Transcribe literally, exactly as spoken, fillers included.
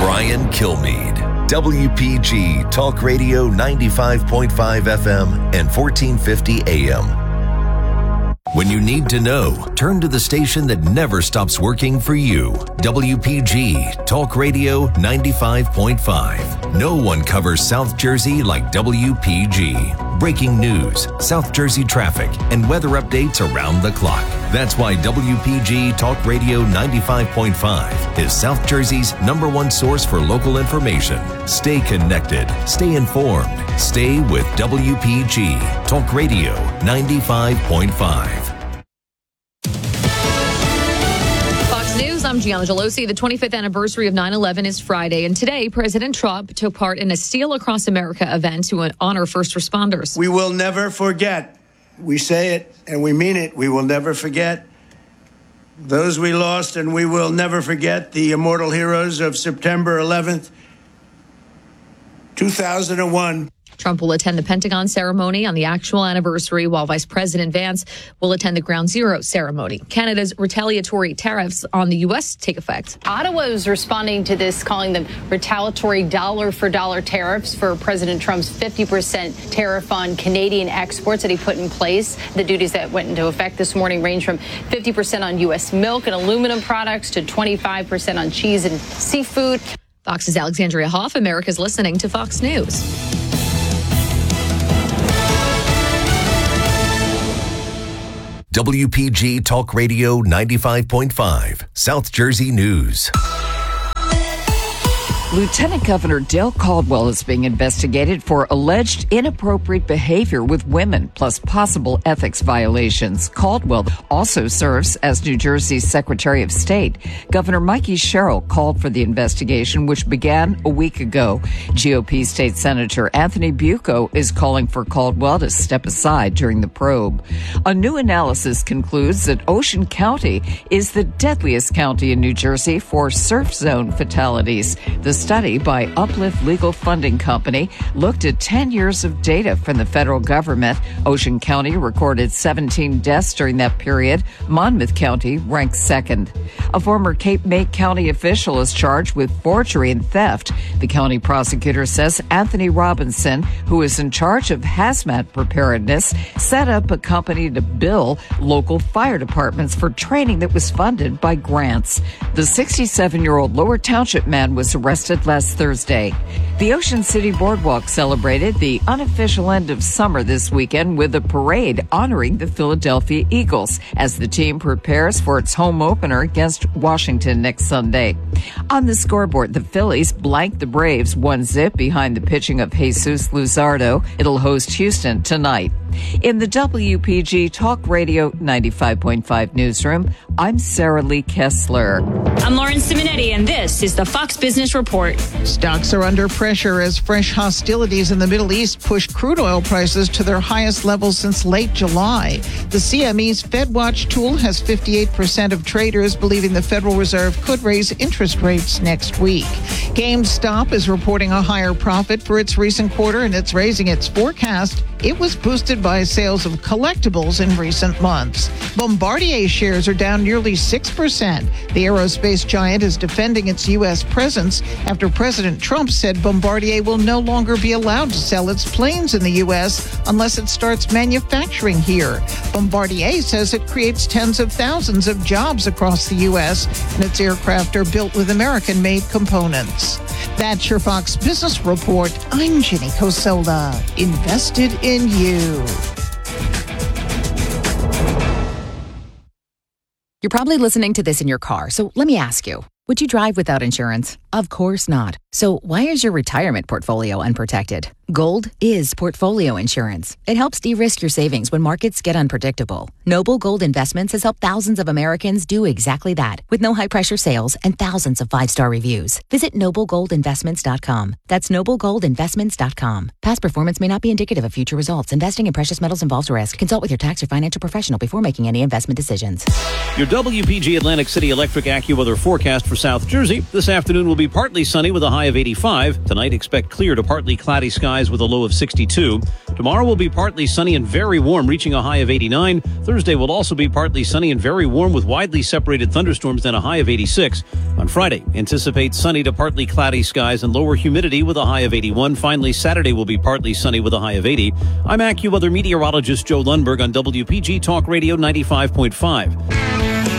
Brian Kilmeade. W P G Talk Radio ninety-five point five F M and fourteen fifty A M. When you need to know, turn to the station that never stops working for you. W P G Talk Radio ninety-five point five. No one covers South Jersey like W P G. Breaking news, South Jersey traffic, and weather updates around the clock. That's why W P G Talk Radio ninety-five point five is South Jersey's number one source for local information. Stay connected, stay informed, stay with W P G Talk Radio ninety-five point five. News, I'm Gianna Gelosi. The twenty-fifth anniversary of nine eleven is Friday, and today President Trump took part in a Steal Across America event to honor first responders. We will never forget. We say it and we mean it. We will never forget those we lost, and we will never forget the immortal heroes of September eleventh, two thousand one. Trump will attend the Pentagon ceremony on the actual anniversary, while Vice President Vance will attend the Ground Zero ceremony. Canada's retaliatory tariffs on the U S take effect. Ottawa is responding to this, calling them retaliatory dollar-for-dollar tariffs for President Trump's fifty percent tariff on Canadian exports that he put in place. The duties that went into effect this morning range from fifty percent on U S milk and aluminum products to twenty-five percent on cheese and seafood. Fox's Alexandria Hoff. America's listening to Fox News. W P G Talk Radio ninety-five point five, South Jersey News. Lieutenant Governor Dale Caldwell is being investigated for alleged inappropriate behavior with women, plus possible ethics violations. Caldwell also serves as New Jersey's Secretary of State. Governor Mikey Sherrill called for the investigation, which began a week ago. G O P State Senator Anthony Bucco is calling for Caldwell to step aside during the probe. A new analysis concludes that Ocean County is the deadliest county in New Jersey for surf zone fatalities. The study by Uplift Legal Funding Company looked at ten years of data from the federal government. Ocean County recorded seventeen deaths during that period. Monmouth County ranked second. A former Cape May County official is charged with forgery and theft. The county prosecutor says Anthony Robinson, who is in charge of hazmat preparedness, set up a company to bill local fire departments for training that was funded by grants. The sixty-seven-year-old Lower Township man was arrested last Thursday. The Ocean City Boardwalk celebrated the unofficial end of summer this weekend with a parade honoring the Philadelphia Eagles as the team prepares for its home opener against Washington next Sunday. On the scoreboard, the Phillies blanked the Braves one zip behind the pitching of Jesus Luzardo. It'll host Houston tonight. In the W P G Talk Radio ninety-five point five newsroom, I'm Sarah Lee Kessler. I'm Lauren Simonetti, and this is the Fox Business Report. Stocks are under pressure as fresh hostilities in the Middle East push crude oil prices to their highest levels since late July. The C M E's FedWatch tool has fifty-eight percent of traders believing the Federal Reserve could raise interest rates next week. GameStop is reporting a higher profit for its recent quarter, and it's raising its forecast. It was boosted by sales of collectibles in recent months. Bombardier shares are down nearly six percent. The aerospace giant is defending its U S presence after President Trump said Bombardier will no longer be allowed to sell its planes in the U S unless it starts manufacturing here. Bombardier says it creates tens of thousands of jobs across the U S, and its aircraft are built with American-made components. That's your Fox Business Report. I'm Jenny Cosola. Invested in you. You're probably listening to this in your car, so let me ask you, would you drive without insurance? Of course not. So why is your retirement portfolio unprotected? Gold is portfolio insurance. It helps de-risk your savings when markets get unpredictable. Noble Gold Investments has helped thousands of Americans do exactly that with no high-pressure sales and thousands of five-star reviews. Visit noble gold investments dot com. That's noble gold investments dot com. Past performance may not be indicative of future results. Investing in precious metals involves risk. Consult with your tax or financial professional before making any investment decisions. Your W P G Atlantic City Electric AccuWeather forecast for South Jersey. This afternoon will be be partly sunny with a high of eighty-five. Tonight, expect clear to partly cloudy skies with a low of sixty-two. Tomorrow will be partly sunny and very warm, reaching a high of eighty-nine. Thursday will also be partly sunny and very warm with widely separated thunderstorms, then a high of eighty-six. On Friday, anticipate sunny to partly cloudy skies and lower humidity with a high of eighty-one. Finally, Saturday will be partly sunny with a high of eighty. I'm AccuWeather meteorologist Joe Lundberg on W P G Talk Radio ninety-five point five.